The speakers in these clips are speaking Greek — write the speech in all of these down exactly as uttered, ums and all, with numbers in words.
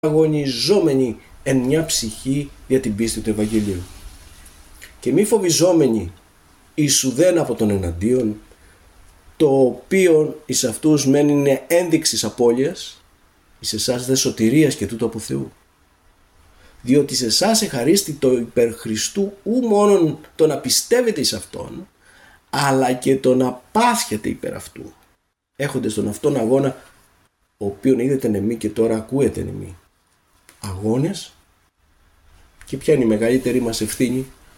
αγωνιζόμενοι εν μια ψυχή για την πίστη του Ευαγγελίου. Και μη φοβιζόμενοι εις ουδέν από τον εναντίον, το οποίο εις αυτούς μεν είναι ένδειξης απώλειας, εις εσάς δε σωτηρίας και τούτο από Θεού. Διότι σε εσάς εχαρίστη το υπερ Χριστού ου μόνον το να πιστεύετε εις Αυτόν, αλλά και το να πάσχετε υπέρ Αυτού, έχοντες τον αυτόν αγώνα, ο οποίον είδετε εν εμεί και τώρα ακούετε εν εμεί. Αγώνες. Και ποια είναι η μεγαλύτερη μας ευθύνη?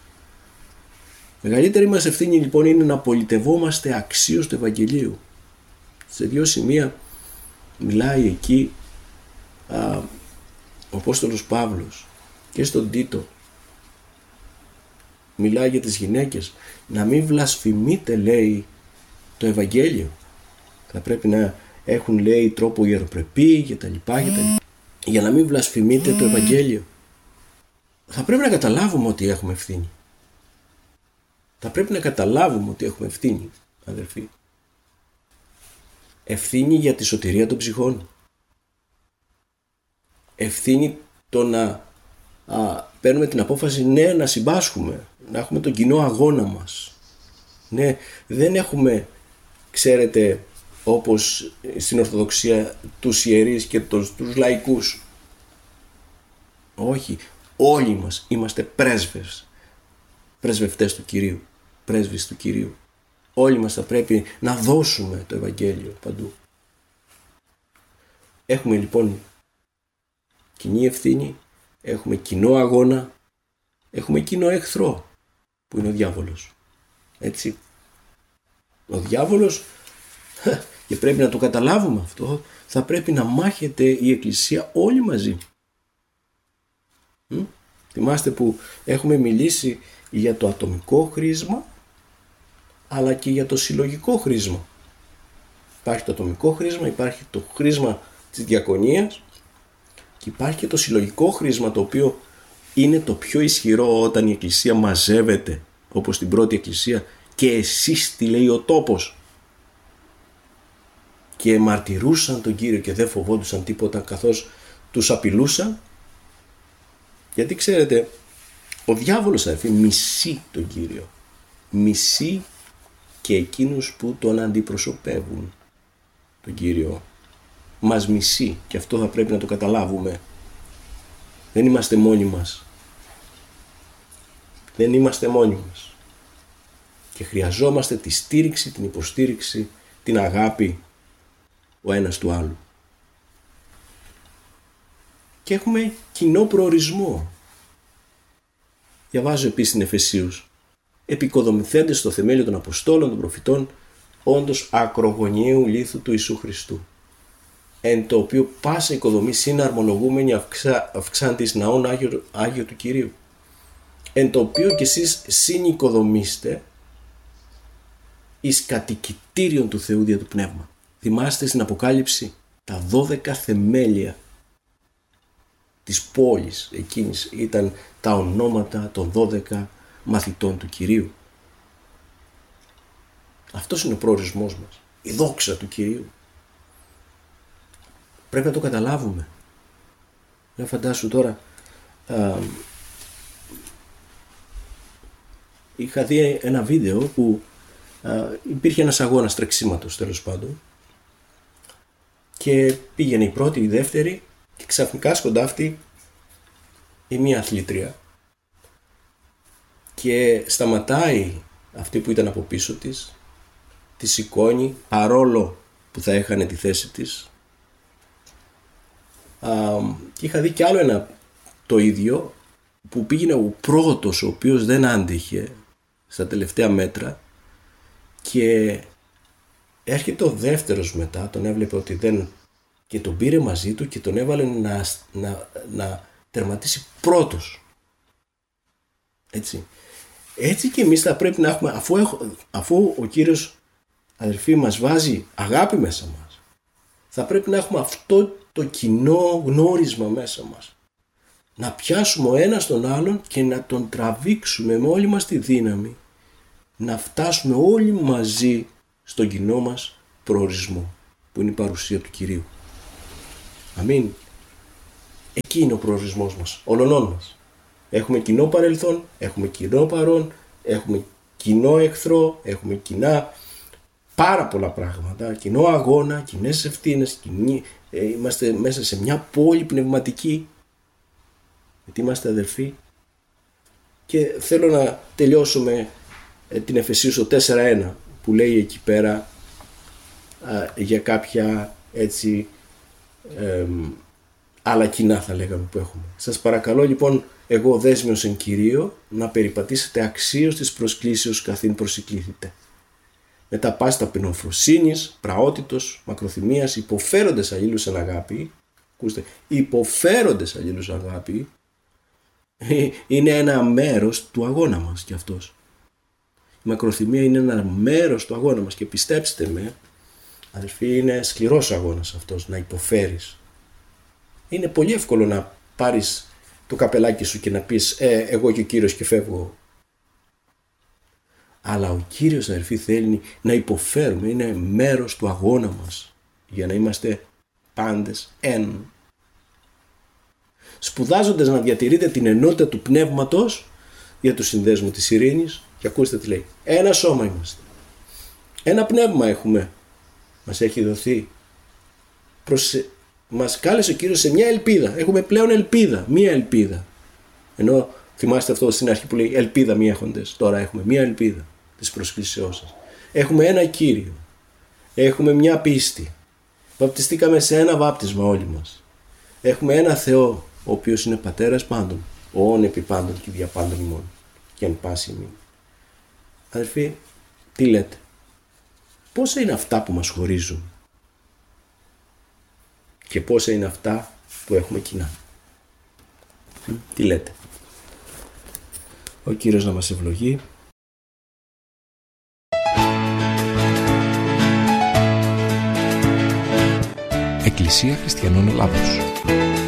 Η μεγαλύτερη μας ευθύνη λοιπόν είναι να πολιτευόμαστε αξίως του Ευαγγελίου. Σε δύο σημεία μιλάει εκεί α, ο Απόστολος Παύλος, και στον Τίτο μιλάει για τις γυναίκες. Να μην βλασφημείτε, λέει, το Ευαγγέλιο. Θα πρέπει να έχουν, λέει, τρόπο ιεροπρεπή και τα λοιπά, και τα λοιπά, για να μην βλασφημείτε το Ευαγγέλιο. Θα πρέπει να καταλάβουμε ότι έχουμε ευθύνη. Θα πρέπει να καταλάβουμε ότι έχουμε ευθύνη, αδερφοί. Ευθύνη για τη σωτηρία των ψυχών. Ευθύνη το να α, παίρνουμε την απόφαση, ναι, να συμπάσχουμε, να έχουμε τον κοινό αγώνα μας. Ναι, δεν έχουμε, ξέρετε, όπως στην Ορθοδοξία, τους ιερείς και τους, τους λαϊκούς. Όχι, όλοι μας είμαστε πρέσβες, πρεσβευτές του Κυρίου, πρέσβεις του Κυρίου. Όλοι μας θα πρέπει να δώσουμε το Ευαγγέλιο παντού. Έχουμε λοιπόν κοινή ευθύνη, έχουμε κοινό αγώνα, έχουμε κοινό εχθρό, που είναι ο διάβολος. Έτσι. Ο διάβολος, και πρέπει να το καταλάβουμε αυτό, θα πρέπει να μάχεται η Εκκλησία όλοι μαζί. Μ? Θυμάστε που έχουμε μιλήσει για το ατομικό χρήσμα, αλλά και για το συλλογικό χρήσμα. Υπάρχει το ατομικό χρήσμα, υπάρχει το χρήσμα της διακονίας και υπάρχει και το συλλογικό χρήσμα, το οποίο είναι το πιο ισχυρό όταν η Εκκλησία μαζεύεται, όπως την πρώτη Εκκλησία, και εσείς, τι λέει ο τόπος, και μαρτυρούσαν τον Κύριο και δεν φοβόντουσαν τίποτα καθώς τους απειλούσαν. Γιατί ξέρετε, ο διάβολος, αδελφοί, μισεί τον Κύριο, μισεί και εκείνους που τον αντιπροσωπεύουν. Τον Κύριο μας μισεί, και αυτό θα πρέπει να το καταλάβουμε. Δεν είμαστε μόνοι μας. Δεν είμαστε μόνοι μας. Και χρειαζόμαστε τη στήριξη, την υποστήριξη, την αγάπη ο ένας του άλλου. Και έχουμε κοινό προορισμό. Διαβάζω επίσης στην Εφεσίους. Επικοδομηθέντες στο θεμέλιο των Αποστόλων, των Προφητών, όντως ακρογωνιαίου λίθου του Ιησού Χριστού, εν το οποίο πάσα οικοδομή συναρμολογούμενη αυξά, αυξάντης ναών Άγιο, Άγιο του Κυρίου, εν το οποίο κι εσείς συνοικοδομήστε εις κατοικητήριον του Θεού δια του Πνεύμα. Θυμάστε στην Αποκάλυψη τα δώδεκα θεμέλια της πόλης εκείνης ήταν τα ονόματα των δώδεκα μαθητών του Κυρίου. Αυτός είναι ο προορισμός μας, η δόξα του Κυρίου. Πρέπει να το καταλάβουμε. Για φαντάσου τώρα, α, είχα δει ένα βίντεο που α, υπήρχε ένας αγώνας τρεξίματος, τέλος πάντων, και πήγαινε η πρώτη, η δεύτερη, και ξαφνικά σκοντάφτει η μία αθλήτρια και σταματάει αυτή που ήταν από πίσω της, τη σηκώνει παρόλο που θα έχανε τη θέση της. Α, και είχα δει κι άλλο ένα το ίδιο που πήγαινε ο πρώτος, ο οποίος δεν άντυχε στα τελευταία μέτρα, και έρχεται ο δεύτερος μετά, τον έβλεπε ότι δεν, και τον πήρε μαζί του και τον έβαλε να, να, να τερματίσει πρώτος. Έτσι. Έτσι και εμείς θα πρέπει να έχουμε, αφού, έχω, αφού ο Κύριος, αδελφοί, μας βάζει αγάπη μέσα μας, θα πρέπει να έχουμε αυτό το κοινό γνώρισμα μέσα μας. Να πιάσουμε ο ένας τον άλλον και να τον τραβήξουμε με όλη μας τη δύναμη, να φτάσουμε όλοι μαζί στον κοινό μας προορισμό, που είναι η παρουσία του Κυρίου. Αμήν. Εκεί είναι ο προορισμός μας, όλων μας. Έχουμε κοινό παρελθόν, έχουμε κοινό παρόν, έχουμε κοινό εχθρό, έχουμε κοινά πάρα πολλά πράγματα, κοινό αγώνα, κοινές ευθύνες, κοινή, ε, είμαστε μέσα σε μια πόλη πνευματική, γιατί είμαστε αδελφοί. Και θέλω να τελειώσω με ε, την Εφεσίους το τέσσερα ένα που λέει εκεί πέρα α, για κάποια έτσι ε, άλλα κοινά θα λέγαμε που έχουμε. Σας παρακαλώ λοιπόν, εγώ δέσμιος εν Κυρίω, να περιπατήσετε αξίως της προσκλήσεως καθήν προσεκλήθητε. Με τα πάση ταπεινοφροσύνης, πραότητος, μακροθυμίας, υποφέροντες αλλήλους εν αγάπη. Ακούστε, υποφέροντες αλλήλους αγάπη. Είναι ένα μέρος του αγώνα μας κι αυτός. Η μακροθυμία είναι ένα μέρος του αγώνα μας και πιστέψτε με, αδελφοί, είναι σκληρός αγώνας αυτός, να υποφέρεις. Είναι πολύ εύκολο να πάρεις το καπελάκι σου και να πεις ε, εγώ και ο Κύριος και φεύγω. Αλλά ο Κύριος, αδελφοί, θέλει να υποφέρουμε, είναι μέρος του αγώνα μας για να είμαστε πάντες εν. Σπουδάζοντας να διατηρείτε την ενότητα του πνεύματος για τους συνδέσμους της ειρήνης, και ακούστε τι λέει, ένα σώμα είμαστε, ένα πνεύμα έχουμε, μας έχει δοθεί, Προσε... μας κάλεσε ο Κύριος σε μια ελπίδα, έχουμε πλέον ελπίδα, μια ελπίδα, ενώ θυμάστε αυτό στην αρχή που λέει ελπίδα μη έχοντες, τώρα έχουμε μια ελπίδα της προσκλήσεώς σας, έχουμε ένα Κύριο, έχουμε μια πίστη, βαπτιστήκαμε σε ένα βάπτισμα όλοι μας, έχουμε ένα Θεό ο οποίος είναι πατέρας πάντων, όν επί πάντων και δια πάντων ημών και εν πάση ημίν. Αδελφοί, τι λέτε, πόσα είναι αυτά που μας χωρίζουν και πόσα είναι αυτά που έχουμε κοινά? Τι λέτε? Ο Κύριος να μας ευλογεί. Εκκλησία Χριστιανών Ελλάδος.